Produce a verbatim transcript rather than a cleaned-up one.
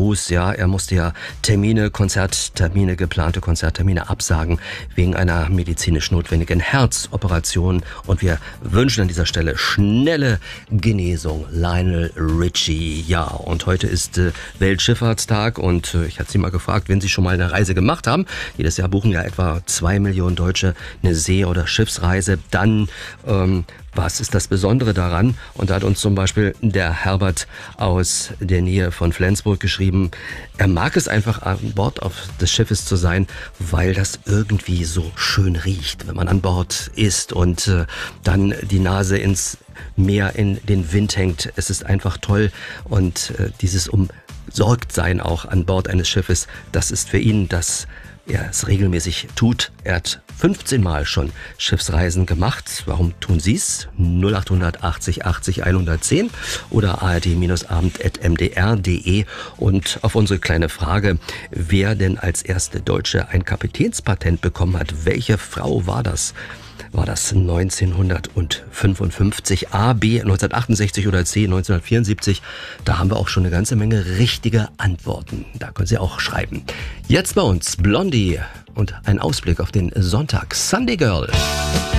Gruß, ja, er musste ja Termine, Konzerttermine, geplante Konzerttermine absagen wegen einer medizinisch notwendigen Herzoperation und wir wünschen an dieser Stelle schnelle Genesung. Lionel Richie, ja, und heute ist äh, Weltschifffahrtstag und äh, ich hatte Sie mal gefragt, wenn Sie schon mal eine Reise gemacht haben, jedes Jahr buchen ja etwa zwei Millionen Deutsche eine See- oder Schiffsreise, dann ähm, was ist das Besondere daran? Und da hat uns zum Beispiel der Herbert aus der Nähe von Flensburg geschrieben, er mag es einfach an Bord auf des Schiffes zu sein, weil das irgendwie so schön riecht, wenn man an Bord ist und äh, dann die Nase ins Meer in den Wind hängt. Es ist einfach toll und äh, dieses Umsorgtsein auch an Bord eines Schiffes, das ist für ihn das, er es regelmäßig tut. Er hat fünfzehn Mal schon Schiffsreisen gemacht. Warum tun Sie es? null acht achtzig achtzig hundertzehn oder a r d abend at m d r punkt d e. Und auf unsere kleine Frage, wer denn als erste Deutsche ein Kapitänspatent bekommen hat, welche Frau war das? War das neunzehnhundertfünfundfünfzig, A, B neunzehnhundertachtundsechzig oder C neunzehnhundertvierundsiebzig? Da haben wir auch schon eine ganze Menge richtige Antworten. Da können Sie auch schreiben. Jetzt bei uns Blondie und ein Ausblick auf den Sonntag. Sunday Girl.